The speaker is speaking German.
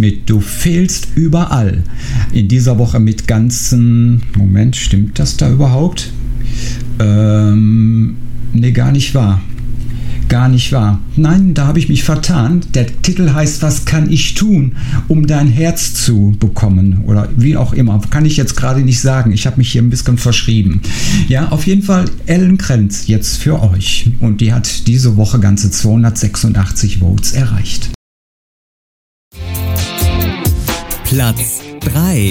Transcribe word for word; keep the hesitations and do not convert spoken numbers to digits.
mit Du fehlst überall. In dieser Woche mit ganzen... Moment, stimmt das da überhaupt? Ähm, nee, gar nicht wahr. Gar nicht wahr. Nein, da habe ich mich vertan. Der Titel heißt Was kann ich tun, um dein Herz zu bekommen? Oder wie auch immer. Kann ich jetzt gerade nicht sagen. Ich habe mich hier ein bisschen verschrieben. Ja, auf jeden Fall Ellen Krenz jetzt für euch. Und die hat diese Woche ganze zweihundertsechsundachtzig Votes erreicht. Platz drei.